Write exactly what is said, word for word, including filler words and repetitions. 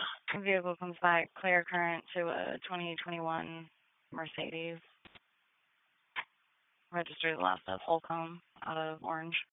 Vehicle comes back clear current to a twenty twenty-one Mercedes. Registered the last of Holcomb out of Orange.